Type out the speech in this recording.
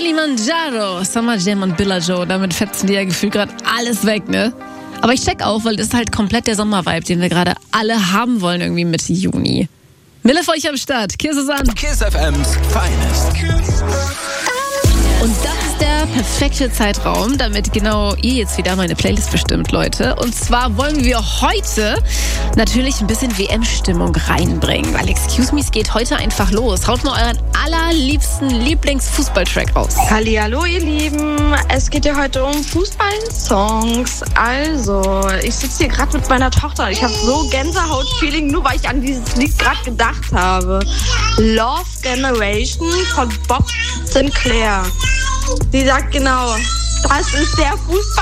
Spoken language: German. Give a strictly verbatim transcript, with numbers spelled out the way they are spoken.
Kilimanjaro, Summer Jam und Billa Joe, damit fetzen die ja gefühlt gerade alles weg, ne? Aber ich check auch, weil das ist halt komplett der Sommervibe, den wir gerade alle haben wollen irgendwie Mitte Juni. Mille für euch am Start, Kiss es an. Kiss F M's Finest. Und das ist der perfekte Zeitraum, damit genau ihr jetzt wieder meine Playlist bestimmt, Leute. Und zwar wollen wir heute natürlich ein bisschen W M-Stimmung reinbringen, weil Excuse Me, es geht heute einfach los. Haut mal euren allerliebsten Lieblingsfußballtrack raus. Hallihallo ihr Lieben, es geht ja heute um Fußball-Songs. Also, ich sitze hier gerade mit meiner Tochter und ich habe so Gänsehaut-Feeling, nur weil ich an dieses Lied gerade gedacht habe. Love Generation von Bob Sinclair. Sie sagt genau, das ist der Fußball.